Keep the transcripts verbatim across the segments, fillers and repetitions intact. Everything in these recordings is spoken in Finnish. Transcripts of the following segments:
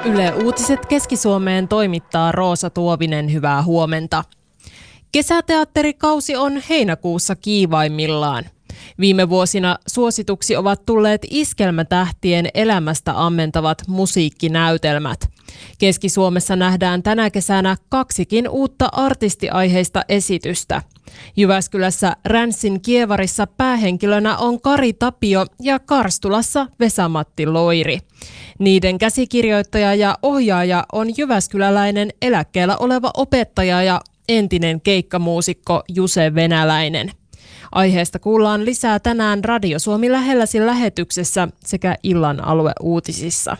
Yle Uutiset Keski-Suomeen toimittaa Roosa Tuovinen, hyvää huomenta. Kesäteatterikausi on heinäkuussa kiivaimmillaan. Viime vuosina suosituksi ovat tulleet iskelmätähtien elämästä ammentavat musiikkinäytelmät. Keski-Suomessa nähdään tänä kesänä kaksikin uutta artistiaiheista esitystä. Jyväskylässä Ränssin Kievarissa päähenkilönä on Kari Tapio ja Karstulassa Vesa-Matti Loiri. Niiden käsikirjoittaja ja ohjaaja on jyväskyläläinen eläkkeellä oleva opettaja ja entinen keikkamuusikko Juse Venäläinen. Aiheesta kuullaan lisää tänään Radio Suomi lähelläsin lähetyksessä sekä illan alueuutisissa.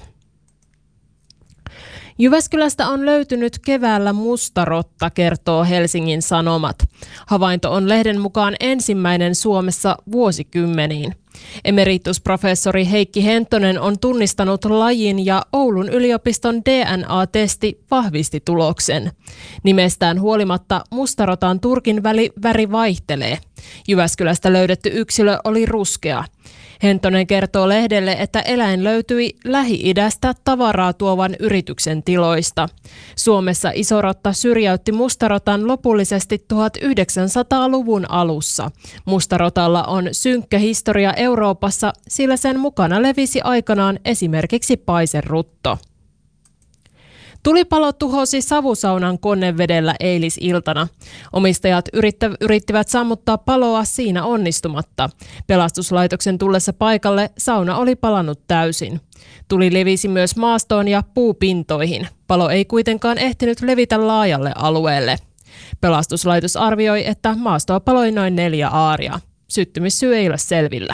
Jyväskylästä on löytynyt keväällä mustarotta, kertoo Helsingin Sanomat. Havainto on lehden mukaan ensimmäinen Suomessa vuosikymmeniin. Emeritusprofessori Heikki Henttonen on tunnistanut lajin ja Oulun yliopiston D N A-testi vahvisti tuloksen. Nimestään huolimatta mustarotan turkin väli, väri vaihtelee. Jyväskylästä löydetty yksilö oli ruskea. Henttonen kertoo lehdelle, että eläin löytyi Lähi-idästä tavaraa tuovan yrityksen tiloista. Suomessa isorotta syrjäytti mustarotan lopullisesti tuhatyhdeksänsataaluvun alussa. Mustarotalla on synkkä historia Euroopassa, sillä sen mukana levisi aikanaan esimerkiksi paiserutto. Tulipalo tuhosi savusaunan Konnevedellä eilisiltana. Omistajat yrittä, yrittivät sammuttaa paloa siinä onnistumatta. Pelastuslaitoksen tullessa paikalle sauna oli palannut täysin. Tuli levisi myös maastoon ja puupintoihin. Palo ei kuitenkaan ehtinyt levitä laajalle alueelle. Pelastuslaitos arvioi, että maastoa paloi noin neljä aaria. Syttymissyy ei ole selvillä.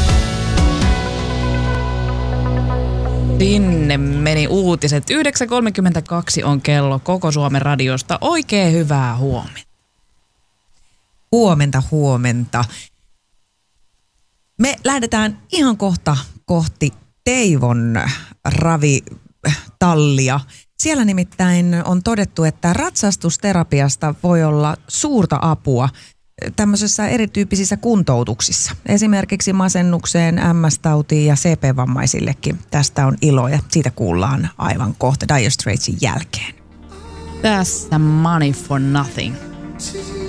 Sinne meni uutiset. yhdeksän kolmekymmentäkaksi on kello Koko Suomen radiosta. Oikein hyvää huomenta. Huomenta, huomenta. Me lähdetään ihan kohta kohti Teivon ravitallia. Siellä nimittäin on todettu, että ratsastusterapiasta voi olla suurta apua tämmöisissä erityyppisissä kuntoutuksissa. Esimerkiksi masennukseen, M S-tautiin ja C P-vammaisillekin. Tästä on ilo ja siitä kuullaan aivan kohta Dire Straitsin jälkeen. Tässä Money for Nothing.